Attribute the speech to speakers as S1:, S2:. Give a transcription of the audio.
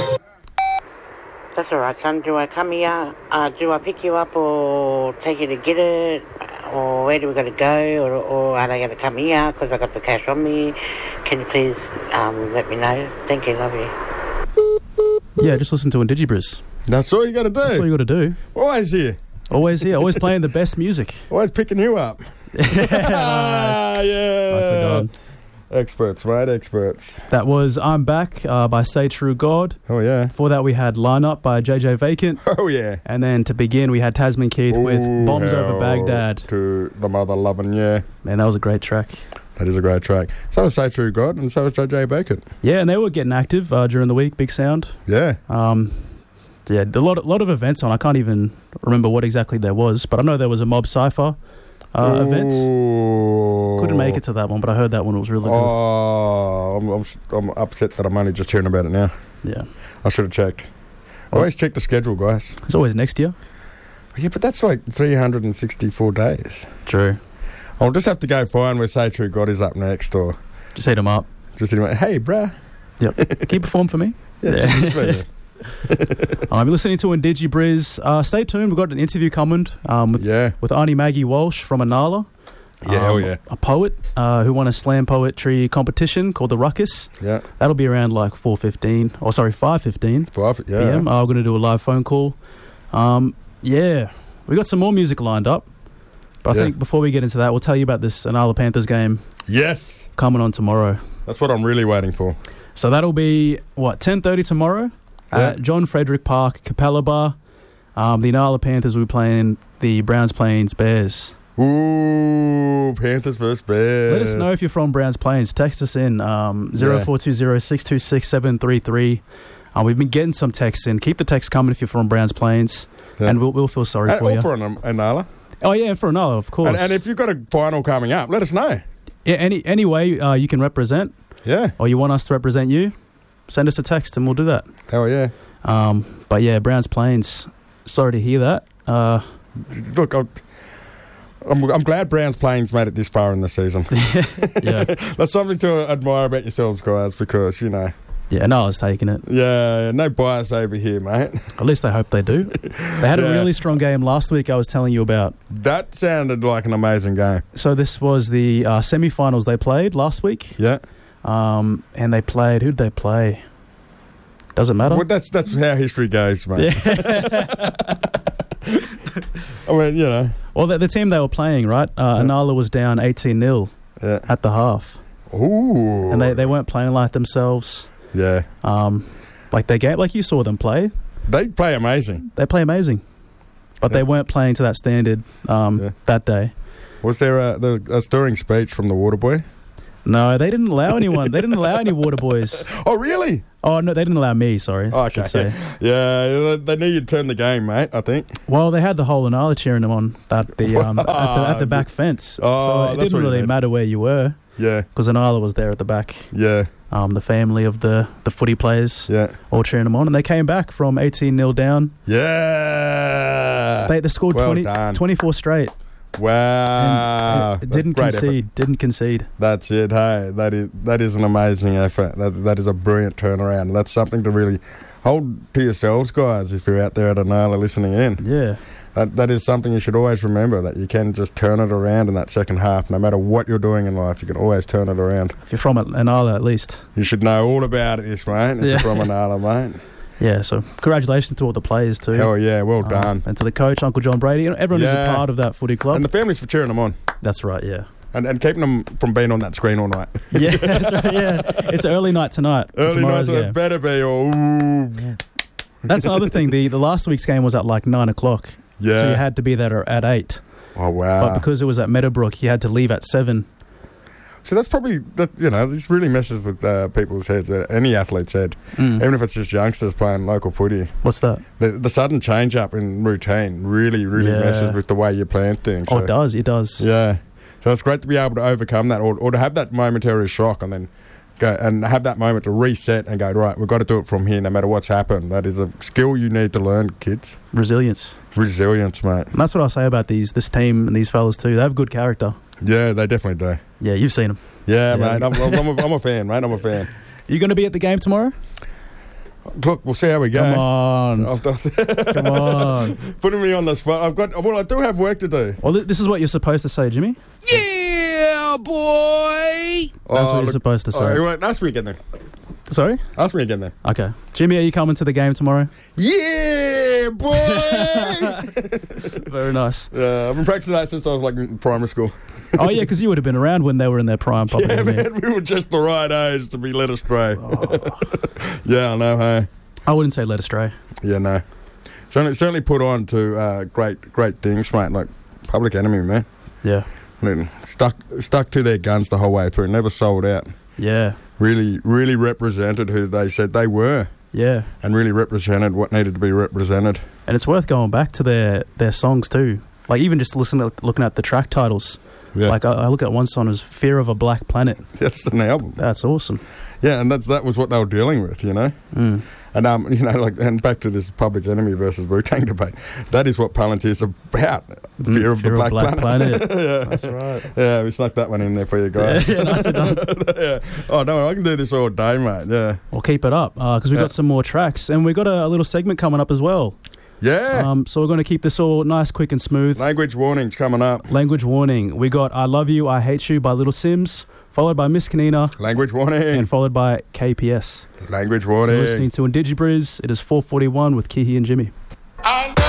S1: That's all right, son. Do I come here? Do I pick you up or take you to get it? Or where do we got to go? Or are they going to come here because I got the cash on me? Can you please let me know? Thank you. Love you.
S2: Yeah, just listen to Indigibriz.
S3: That's all you got to do.
S2: That's all you got to do.
S3: Always here.
S2: Always here. Always playing the best music.
S3: Always picking you up.
S2: Nice.
S3: Yeah.
S2: Nicely done.
S3: Experts, right? Experts.
S2: That was I'm Back by Say True God.
S3: Oh, yeah.
S2: Before that, we had Line Up by JJ Vacant.
S3: Oh, yeah.
S2: And then to begin, we had Tasman Keith with Bombs Over Baghdad.
S3: To the mother loving, yeah.
S2: Man, that was a great track.
S3: That is a great track. So was Say True God, and so was JJ Vacant.
S2: Yeah, and they were getting active during the week. Big Sound.
S3: Yeah.
S2: Yeah, a lot of events on. I can't even remember what exactly there was, but I know there was a Mob Cypher event. Couldn't make it to that one, but I heard that one was really good.
S3: Oh, I'm upset that I'm only just hearing about it now.
S2: Yeah.
S3: I should have checked. Always check the schedule, guys.
S2: It's always next year.
S3: Yeah, but that's like 364 days.
S2: True.
S3: I'll just have to go find where Say True God is up next, or
S2: Just hit them up.
S3: just anyway. Hey, bruh.
S2: Yep. Can you perform for me?
S3: Yeah. Just
S2: I'm listening to Indigibriz. Stay tuned. We've got an interview coming with Auntie Maggie Walsh from Anala.
S3: Yeah, hell yeah.
S2: A poet who won a slam poetry competition called the Ruckus.
S3: Yeah.
S2: That'll be around like 5:15 p.m. We're going to do a live phone call. Yeah. We got some more music lined up. But I think before we get into that, we'll tell you about this Anala Panthers game.
S3: Yes.
S2: Coming on tomorrow.
S3: That's what I'm really waiting for.
S2: So that'll be, 10:30 tomorrow at John Frederick Park, Capella Bar. The Anala Panthers will be playing the Browns Plains Bears.
S3: Ooh, Panthers versus Bears.
S2: Let us know if you're from Browns Plains. Text us in 0420-626-733. We've been getting some texts in. Keep the texts coming if you're from Browns Plains, and we'll feel sorry for you.
S3: For Anala.
S2: Oh, yeah, for Anala, of course.
S3: And if you've got a final coming up, let us know.
S2: Yeah, any way you can represent, or you want us to represent you, send us a text and we'll do that.
S3: Hell yeah.
S2: But yeah, Browns Plains, sorry to hear that.
S3: Look, I'm glad Browns Plains made it this far in the season.
S2: Yeah.
S3: That's something to admire about yourselves, guys, because,
S2: Yeah, Anala's taking it.
S3: Yeah, no bias over here, mate.
S2: At least I hope they do. They had a really strong game last week I was telling you about.
S3: That sounded like an amazing game.
S2: So this was the semi-finals they played last week.
S3: Yeah.
S2: And they played... Who'd they play? Doesn't matter.
S3: Well, that's how history goes, mate.
S2: Yeah.
S3: I mean,
S2: Well, the team they were playing, right? Anala was down 18-0 at the half.
S3: Ooh.
S2: And they weren't playing like themselves.
S3: Yeah.
S2: Like you saw them play.
S3: They play amazing.
S2: They play amazing. But they weren't playing to that standard that day.
S3: Was there a stirring speech from the Waterboy?
S2: No, they didn't allow anyone. They didn't allow any water boys.
S3: Oh, really?
S2: Oh, no, they didn't allow me, sorry.
S3: Oh, okay. Yeah, they need you to turn the game, mate, I think.
S2: Well, they had the whole Anala cheering them on at the back fence.
S3: Oh,
S2: so it didn't really matter where you were.
S3: Yeah.
S2: Because Anala was there at the back.
S3: Yeah.
S2: The family of the footy players all cheering them on. And they came back from 18-0 down.
S3: Yeah.
S2: They scored 24 straight.
S3: Wow.
S2: Didn't concede.
S3: That's it. Hey, that is an amazing effort. That is a brilliant turnaround. That's something to really hold to yourselves, guys, if you're out there at Anala listening in.
S2: Yeah.
S3: That is something you should always remember, that you can just turn it around in that second half. No matter what you're doing in life, you can always turn it around.
S2: If you're from Anala, at least.
S3: You should know all about this, mate, if you're from Anala, mate.
S2: Yeah, so congratulations to all the players too.
S3: Hell yeah, well done.
S2: And to the coach, Uncle John Brady. Everyone is a part of that footy club.
S3: And the families for cheering them on.
S2: That's right, yeah.
S3: And keeping them from being on that screen all night.
S2: Yeah, that's right, yeah. It's early night tonight.
S3: Early night tonight, it better be. Yeah.
S2: That's another thing. The last week's game was at like 9 o'clock.
S3: Yeah.
S2: So you had to be there at 8.
S3: Oh, wow.
S2: But because it was at Meadowbrook, you had to leave at 7.
S3: So that's probably, this really messes with people's heads, any athlete's head, even if it's just youngsters playing local footy.
S2: What's that?
S3: The sudden change up in routine really messes with the way you plan things.
S2: Oh, so, it does.
S3: Yeah. So it's great to be able to overcome that or to have that momentary shock and then go and have that moment to reset and go, right, we've got to do it from here no matter what's happened. That is a skill you need to learn, kids.
S2: Resilience, mate. And that's what I say about this team and these fellas too. They have good character.
S3: Yeah, they definitely do.
S2: Yeah, you've seen them.
S3: Yeah, mate. I'm a fan, mate. I'm a fan.
S2: You going to be at the game tomorrow?
S3: Look, we'll see how we go.
S2: Come on. Come on.
S3: Putting me on the spot. I do have work to do.
S2: Well, this is what you're supposed to say, Jimmy.
S4: Yeah, boy.
S2: That's what you're supposed to say.
S3: Right, ask me again then.
S2: Sorry?
S3: Ask me again then.
S2: Okay. Jimmy, are you coming to the game tomorrow?
S3: Yeah, boy.
S2: Very nice.
S3: I've been practicing that since I was like in primary school.
S2: Oh, yeah, because you would have been around when they were in their prime.
S3: Yeah, man, we were just the right age to be led astray. Yeah, I know, hey?
S2: I wouldn't say led astray.
S3: Yeah, no. Certainly put on to great things, mate, like Public Enemy, man.
S2: Yeah.
S3: I mean, stuck to their guns the whole way through, never sold out.
S2: Yeah.
S3: Really represented who they said they were.
S2: Yeah.
S3: And really represented what needed to be represented.
S2: And it's worth going back to their songs too. Like even just looking at the track titles. Yeah. Like I look at one song as Fear of a Black Planet.
S3: That's the album.
S2: That's awesome.
S3: Yeah, and that was what they were dealing with, you know.
S2: Mm.
S3: And and back to this Public Enemy versus Wu-Tang debate. That is what Palantir's about. Fear of the Black Planet.
S2: Yeah. That's right.
S3: Yeah, we snuck that one in there for you guys.
S2: Yeah, nicely done.
S3: Yeah. Oh no, I can do this all day, mate. Yeah.
S2: Well, keep it up because we've got some more tracks and we've got a little segment coming up as well.
S3: Yeah.
S2: So we're going to keep this all nice, quick and smooth.
S3: Language warnings coming up.
S2: Language warning. We got I Love You, I Hate You by Little Sims, followed by Miss Kanina.
S3: Language warning.
S2: And followed by KPS.
S3: Language warning.
S2: You're listening to Indigibriz. It is 4:41 with Kihi and Jimmy.